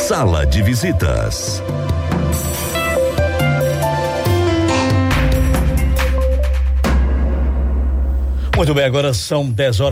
Sala de Visitas. Muito bem, agora são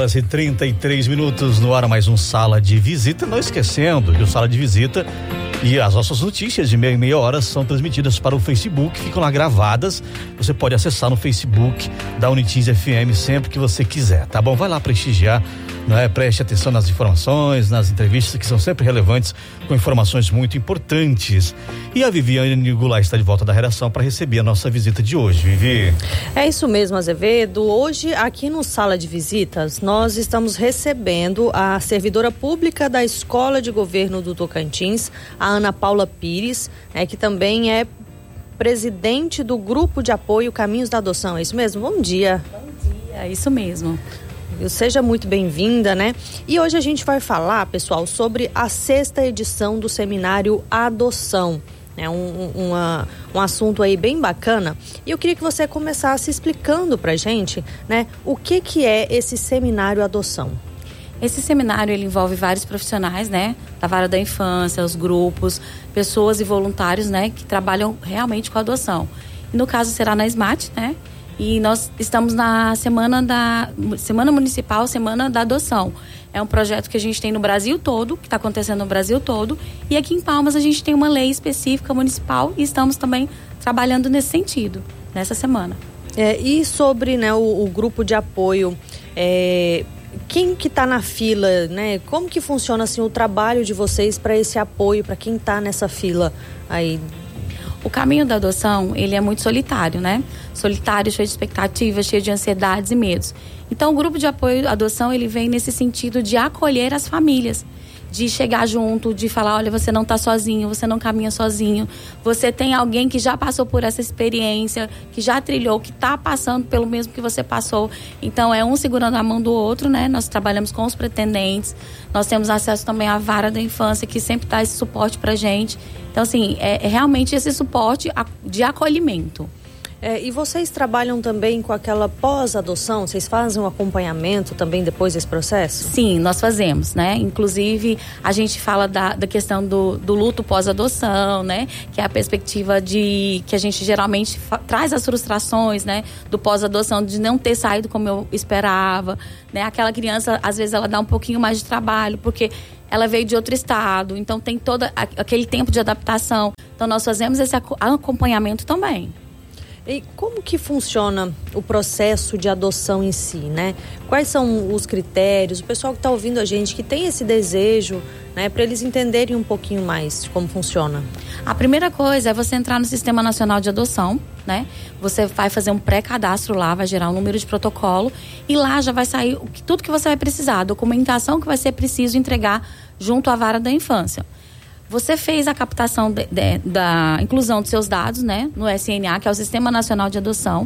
10h33 no ar, mais um Sala de Visita. Não esquecendo que o Sala de Visita e as nossas notícias de meia hora são transmitidas para o Facebook, ficam lá gravadas. Você pode acessar no Facebook da Unitins FM sempre que você quiser, tá bom? Vai lá prestigiar, né? Preste atenção nas informações, nas entrevistas que são sempre relevantes, com informações muito importantes. E a Viviane Goulart está de volta da redação para receber a nossa visita de hoje. Vivi. É isso mesmo, Azevedo. Hoje, aqui no Sala de Visitas, nós estamos recebendo a servidora pública da Escola de Governo do Tocantins, a Ana Paula Pires, que também é presidente do Grupo de Apoio Caminhos da Adoção. É isso mesmo? Bom dia. Bom dia, é isso mesmo. Seja muito bem-vinda, né? E hoje a gente vai falar, pessoal, sobre a 6ª edição do seminário Adoção. É um assunto aí bem bacana. E eu queria que você começasse explicando pra gente, né, o que é esse seminário Adoção. Esse seminário, ele envolve vários profissionais, né, da vara da infância, os grupos, pessoas e voluntários, né, que trabalham realmente com a adoção. E no caso será na SMAT, né? E nós estamos na Semana Municipal, Semana da Adoção. É um projeto que a gente tem no Brasil todo, que está acontecendo no Brasil todo. E aqui em Palmas a gente tem uma lei específica municipal e estamos também trabalhando nesse sentido, nessa semana. E sobre, né, o grupo de apoio, quem que está na fila, né? Como que funciona assim o trabalho de vocês para esse apoio, para quem está nessa fila aí? O caminho da adoção, ele é muito solitário, né? Solitário, cheio de expectativas, cheio de ansiedades e medos. Então, o grupo de apoio à adoção, ele vem nesse sentido de acolher as famílias, de chegar junto, de falar, olha, você não está sozinho, você não caminha sozinho, você tem alguém que já passou por essa experiência, que já trilhou, que está passando pelo mesmo que você passou. Então, é um segurando a mão do outro, né? Nós trabalhamos com os pretendentes, nós temos acesso também à vara da infância, que sempre dá esse suporte pra gente. Então, assim, é realmente esse suporte de acolhimento. E vocês trabalham também com aquela pós-adoção? Vocês fazem um acompanhamento também depois desse processo? Sim, nós fazemos, né? Inclusive, a gente fala da questão do luto pós-adoção, né? Que é a perspectiva de que a gente geralmente traz as frustrações, né? Do pós-adoção, de não ter saído como eu esperava, né? Aquela criança, às vezes, ela dá um pouquinho mais de trabalho, porque ela veio de outro estado, então tem todo aquele tempo de adaptação. Então, nós fazemos esse acompanhamento também. E como que funciona o processo de adoção em si, né? Quais são os critérios? O pessoal que está ouvindo a gente, que tem esse desejo, né? Para eles entenderem um pouquinho mais de como funciona. A primeira coisa é você entrar no Sistema Nacional de Adoção, né? Você vai fazer um pré-cadastro lá, vai gerar um número de protocolo e lá já vai sair tudo que você vai precisar, a documentação que vai ser preciso entregar junto à vara da infância. Você fez a captação da inclusão dos seus dados, né, no SNA, que é o Sistema Nacional de Adoção.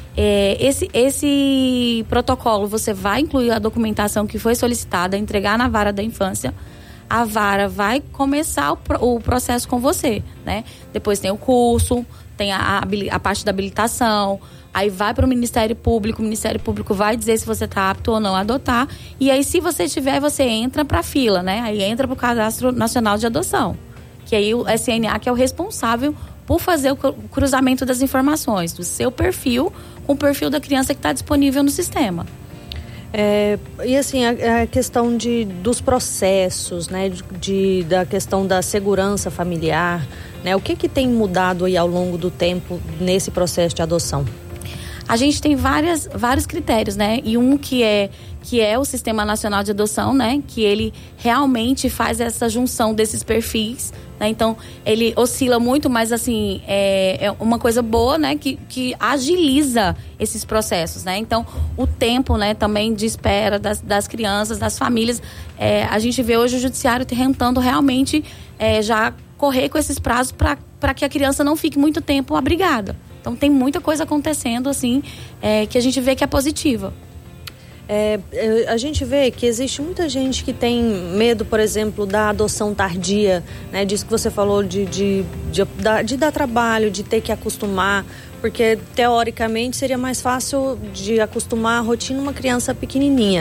Esse protocolo, você vai incluir a documentação que foi solicitada, entregar na vara da infância. A vara vai começar o processo com você, né? Depois tem o curso, tem a parte da habilitação, aí vai para o Ministério Público vai dizer se você está apto ou não a adotar, e aí se você tiver, você entra para a fila, né? Aí entra para o Cadastro Nacional de Adoção, que aí o SNA que é o responsável por fazer o cruzamento das informações, do seu perfil com o perfil da criança que está disponível no sistema. E assim, a questão dos processos, né, da questão da segurança familiar, né, o que tem mudado aí ao longo do tempo nesse processo de adoção? A gente tem vários critérios, né, e um que é o Sistema Nacional de Adoção, né, que ele realmente faz essa junção desses perfis, né, então ele oscila muito, mas assim, é uma coisa boa, né, que agiliza esses processos, né, então o tempo, né, também de espera das crianças, das famílias, a gente vê hoje o judiciário tentando realmente já correr com esses prazos para que a criança não fique muito tempo abrigada. Então tem muita coisa acontecendo, assim, que a gente vê que é positiva. A gente vê que existe muita gente que tem medo, por exemplo, da adoção tardia, né? Disso que você falou de dar trabalho, de ter que acostumar, porque teoricamente seria mais fácil de acostumar a rotina uma criança pequenininha.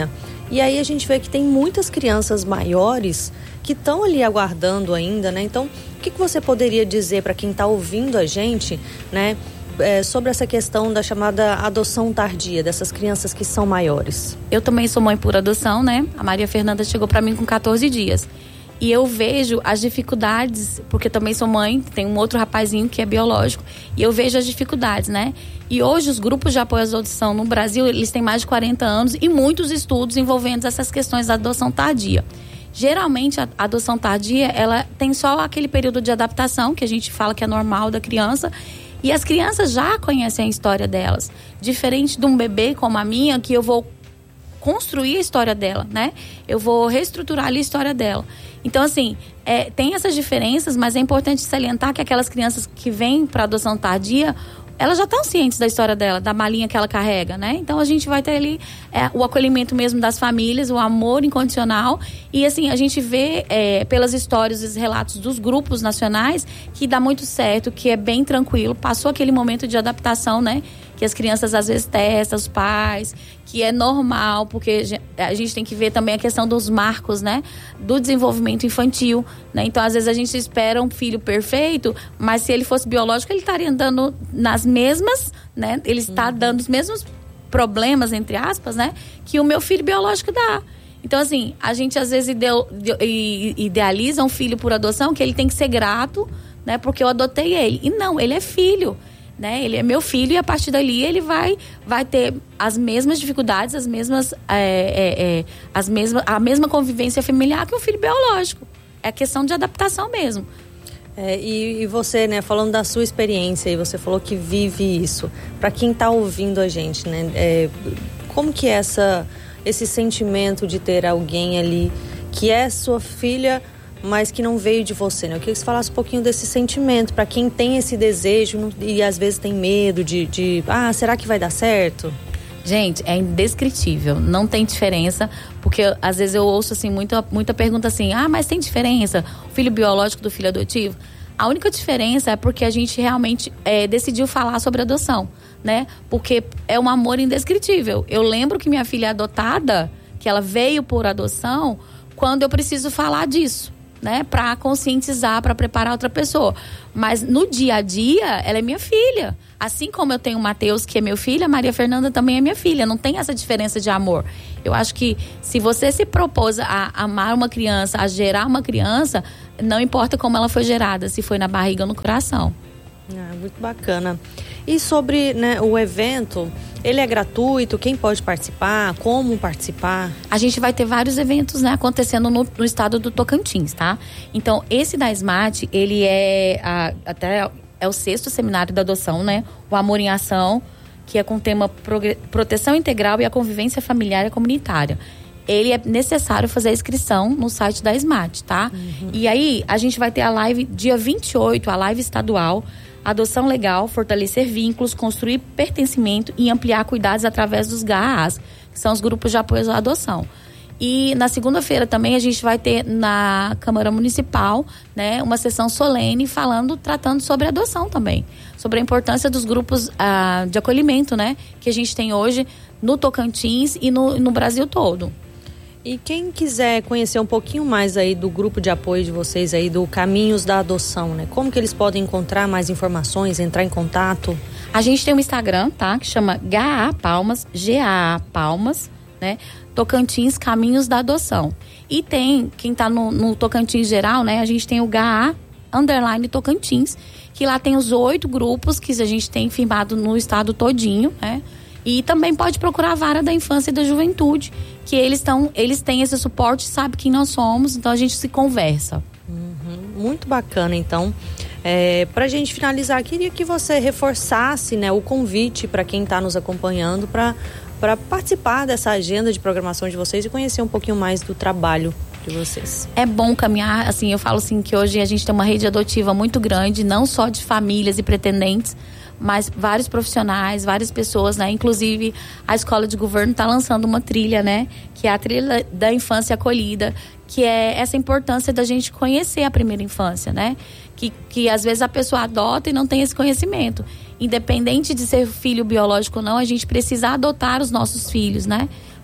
E aí a gente vê que tem muitas crianças maiores que estão ali aguardando ainda, né? Então, o que você poderia dizer para quem está ouvindo a gente, né? Sobre essa questão da chamada adoção tardia, dessas crianças que são maiores? Eu também sou mãe por adoção, né? A Maria Fernanda chegou para mim com 14 dias. E eu vejo as dificuldades, porque também sou mãe, tem um outro rapazinho que é biológico, e eu vejo as dificuldades, né? E hoje os grupos de apoio à adoção no Brasil, eles têm mais de 40 anos e muitos estudos envolvendo essas questões da adoção tardia. Geralmente a adoção tardia, ela tem só aquele período de adaptação, que a gente fala que é normal da criança, e as crianças já conhecem a história delas. Diferente de um bebê como a minha, que eu vou construir a história dela, né? Eu vou reestruturar ali a história dela. Então, assim, tem essas diferenças, mas é importante salientar que aquelas crianças que vêm para adoção tardia, elas já estão cientes da história dela, da malinha que ela carrega, né? Então a gente vai ter ali o acolhimento mesmo das famílias, o amor incondicional. E assim, a gente vê pelas histórias e os relatos dos grupos nacionais que dá muito certo, que é bem tranquilo. Passou aquele momento de adaptação, né? Que as crianças às vezes testam os pais, que é normal, porque a gente tem que ver também a questão dos marcos, né? Do desenvolvimento infantil, né? Então, às vezes a gente espera um filho perfeito, mas se ele fosse biológico, ele estaria andando nas mesmas, né? Ele está dando os mesmos problemas, entre aspas, né? Que o meu filho biológico dá. Então, assim, a gente às vezes idealiza um filho por adoção, que ele tem que ser grato, né? Porque eu adotei ele. E não, ele é filho. Né? Ele é meu filho e a partir dali ele vai ter as mesmas dificuldades, a mesma convivência familiar que um filho biológico. É questão de adaptação mesmo. E você, né, falando da sua experiência, e você falou que vive isso. Para quem está ouvindo a gente, né, como que é esse sentimento de ter alguém ali que é sua filha, mas que não veio de você, né? Eu queria que você falasse um pouquinho desse sentimento, para quem tem esse desejo e às vezes tem medo de será que vai dar certo? Gente, é indescritível, não tem diferença, porque às vezes eu ouço assim, muita pergunta assim, mas tem diferença o filho biológico do filho adotivo? A única diferença é porque a gente realmente decidiu falar sobre adoção, né? Porque é um amor indescritível. Eu lembro que minha filha é adotada, que ela veio por adoção, quando eu preciso falar disso, né, para conscientizar, para preparar outra pessoa. Mas no dia a dia, ela é minha filha. Assim como eu tenho o Matheus, que é meu filho, a Maria Fernanda também é minha filha. Não tem essa diferença de amor. Eu acho que se você se propôs a amar uma criança, a gerar uma criança, não importa como ela foi gerada, se foi na barriga ou no coração. Muito bacana. E sobre, né, o evento, ele é gratuito? Quem pode participar? Como participar? A gente vai ter vários eventos, né, acontecendo no estado do Tocantins, tá? Então, esse da SMAT, ele é o 6º seminário da adoção, né? O Amor em Ação, que é com o tema Proteção Integral e a Convivência Familiar e Comunitária. Ele é necessário fazer a inscrição no site da SMAT, tá? E aí, a gente vai ter a live dia 28, a live estadual, Adoção Legal, Fortalecer Vínculos, Construir Pertencimento e Ampliar Cuidados através dos GAAs, que são os grupos de apoio à adoção. E na segunda-feira também a gente vai ter na Câmara Municipal, né, uma sessão solene tratando sobre adoção também. Sobre a importância dos grupos de acolhimento, né, que a gente tem hoje no Tocantins e no Brasil todo. E quem quiser conhecer um pouquinho mais aí do grupo de apoio de vocês aí, do Caminhos da Adoção, né? Como que eles podem encontrar mais informações, entrar em contato? A gente tem um Instagram, tá? Que chama GAA Palmas, GAA Palmas, né? Tocantins Caminhos da Adoção. E tem, quem tá no Tocantins geral, né? A gente tem o GAA _ Tocantins, que lá tem os 8 grupos que a gente tem firmado no estado todinho, né? E também pode procurar a Vara da Infância e da Juventude, que eles têm esse suporte, sabe quem nós somos, então a gente se conversa. Muito bacana, então. Pra gente finalizar, queria que você reforçasse, né, o convite para quem está nos acompanhando para participar dessa agenda de programação de vocês e conhecer um pouquinho mais do trabalho de vocês. É bom caminhar, assim, eu falo assim que hoje a gente tem uma rede adotiva muito grande, não só de famílias e pretendentes, mas vários profissionais, várias pessoas, né? Inclusive a Escola de Governo está lançando uma trilha, né? Que é a trilha da infância acolhida, que é essa importância da gente conhecer a primeira infância, né? Que às vezes a pessoa adota e não tem esse conhecimento. Independente de ser filho biológico ou não, a gente precisa adotar os nossos filhos, né?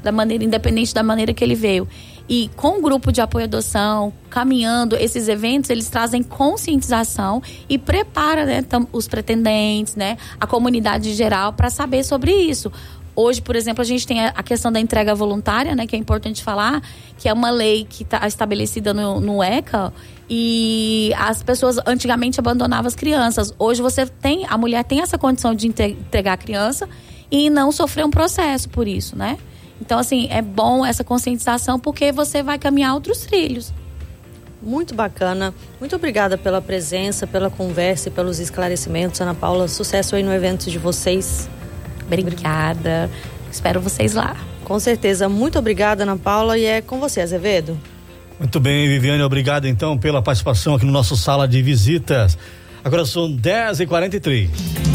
independente da maneira que ele veio. E com o grupo de apoio à adoção, caminhando, esses eventos, eles trazem conscientização e prepara, né, os pretendentes, né, a comunidade em geral para saber sobre isso. Hoje, por exemplo, a gente tem a questão da entrega voluntária, né, que é importante falar, que é uma lei que está estabelecida no ECA, e as pessoas antigamente abandonavam as crianças. Hoje a mulher tem essa condição de entregar a criança e não sofrer um processo por isso, né? Então, assim, é bom essa conscientização porque você vai caminhar outros trilhos. Muito bacana. Muito obrigada pela presença, pela conversa e pelos esclarecimentos, Ana Paula. Sucesso aí no evento de vocês. Obrigada. Espero vocês lá. Com certeza. Muito obrigada, Ana Paula. E é com você, Azevedo. Muito bem, Viviane. Obrigado, então, pela participação aqui no nosso Sala de Visitas. Agora são 10h43.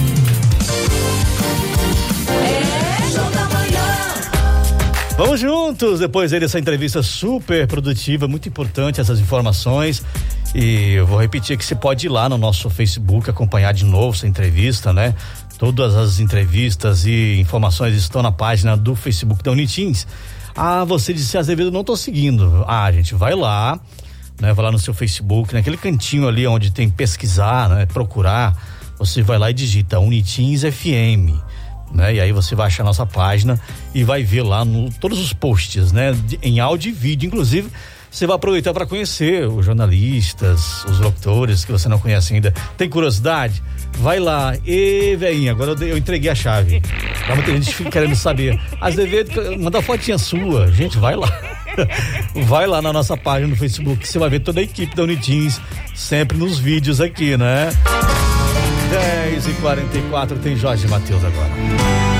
Vamos juntos, depois dessa entrevista super produtiva, muito importante essas informações. E eu vou repetir que você pode ir lá no nosso Facebook, acompanhar de novo essa entrevista, né? Todas as entrevistas e informações estão na página do Facebook da Uniteens. Você disse, Azevedo, não tô seguindo. Gente, vai lá, né? Vai lá no seu Facebook, naquele cantinho ali onde tem pesquisar, né? Procurar, você vai lá e digita Uniteens FM. Né? E aí você vai achar a nossa página e vai ver lá todos os posts, né? Em áudio e vídeo, inclusive você vai aproveitar para conhecer os jornalistas, os locutores que você não conhece ainda. Tem curiosidade? Vai lá. Velhinha, agora eu entreguei a chave. Tá muita gente querendo saber. Azevedo, manda fotinha sua. Gente, vai lá. Vai lá na nossa página no Facebook, você vai ver toda a equipe da Uniteens sempre nos vídeos aqui, né? 10h44, tem Jorge Mateus agora.